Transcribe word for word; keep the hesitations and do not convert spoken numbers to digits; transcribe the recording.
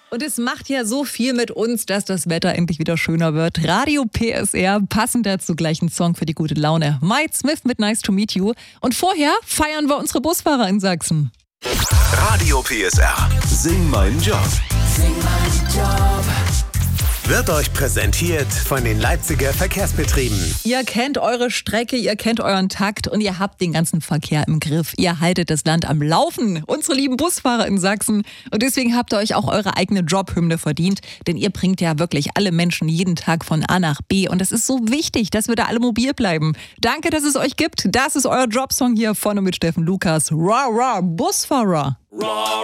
Und es macht ja so viel mit uns, dass das Wetter endlich wieder schöner wird. Radio P S R, passend dazu gleich ein Song für die gute Laune. Mike Smith mit Nice to Meet You. Und vorher feiern wir unsere Busfahrer in Sachsen. Radio P S R. Sing meinen Job. Sing meinen Job. Wird euch präsentiert von den Leipziger Verkehrsbetrieben. Ihr kennt eure Strecke, ihr kennt euren Takt und ihr habt den ganzen Verkehr im Griff. Ihr haltet das Land am Laufen, unsere lieben Busfahrer in Sachsen. Und deswegen habt ihr euch auch eure eigene Jobhymne verdient. Denn ihr bringt ja wirklich alle Menschen jeden Tag von A nach B. Und es ist so wichtig, dass wir da alle mobil bleiben. Danke, dass es euch gibt. Das ist euer Jobsong hier vorne mit Steffen Lukas. Ra, ra, Busfahrer. Ra,